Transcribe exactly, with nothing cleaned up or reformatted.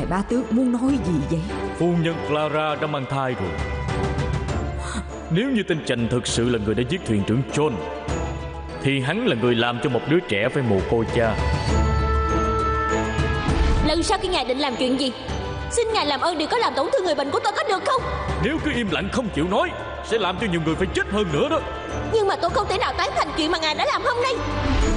bá tước muốn nói gì vậy? Phu nhân Clara đã mang thai rồi. Nếu như tên Chành thực sự là người đã giết thuyền trưởng John, thì hắn là người làm cho một đứa trẻ phải mồ côi cha. Lần sau khi ngài định làm chuyện gì, xin ngài làm ơn đừng có làm tổn thương người bệnh của tôi, có được không? Nếu cứ im lặng không chịu nói, sẽ làm cho nhiều người phải chết hơn nữa đó. Nhưng mà tôi không thể nào tán thành chuyện mà ngài đã làm hôm nay.